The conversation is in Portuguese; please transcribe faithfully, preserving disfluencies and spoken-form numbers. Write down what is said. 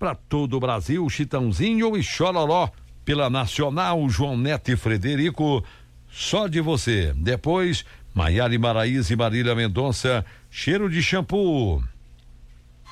para todo o Brasil, Chitãozinho e Chororó. Pela Nacional, João Neto e Frederico, Só de Você. Depois, Maiara e Maraíza e Marília Mendonça, Cheiro de Shampoo.